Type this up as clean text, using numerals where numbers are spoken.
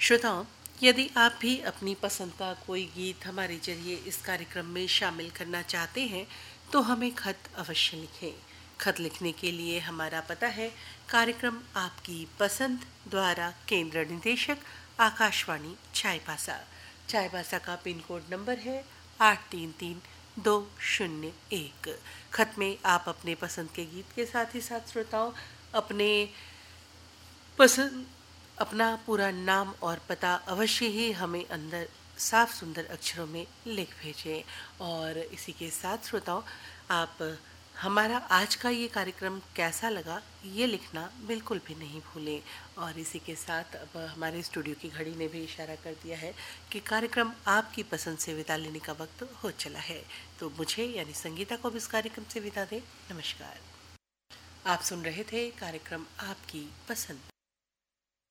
श्रोताओं, यदि आप भी अपनी पसंद का कोई गीत हमारे जरिए इस कार्यक्रम में शामिल करना चाहते हैं तो हमें खत अवश्य लिखें। खत लिखने के लिए हमारा पता है कार्यक्रम आपकी पसंद, द्वारा केंद्र निदेशक, आकाशवाणी चाईबासा। चाईबासा का पिन कोड नंबर है 833201। खत में आप अपने पसंद के गीत के साथ ही साथ श्रोताओं अपना पूरा नाम और पता अवश्य ही हमें अंदर साफ सुंदर अक्षरों में लिख भेजें। और इसी के साथ श्रोताओं, आप हमारा आज का ये कार्यक्रम कैसा लगा ये लिखना बिल्कुल भी नहीं भूलें। और इसी के साथ अब हमारे स्टूडियो की घड़ी ने भी इशारा कर दिया है कि कार्यक्रम आपकी पसंद से विदा लेने का वक्त हो चला है। तो मुझे यानी संगीता को भी इस कार्यक्रम से विदा दें। नमस्कार। आप सुन रहे थे कार्यक्रम आपकी पसंद।